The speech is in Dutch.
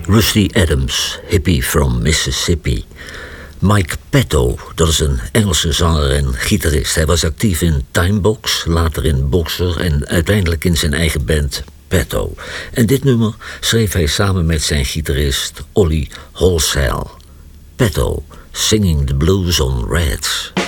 Rusty Adams, hippie from Mississippi. Mike Petto, dat is een Engelse zanger en gitarist. Hij was actief in Timebox, later in Boxer en uiteindelijk in zijn eigen band Petto. En dit nummer schreef hij samen met zijn gitarist Ollie Holsell. Petto, Singing the Blues on Reds.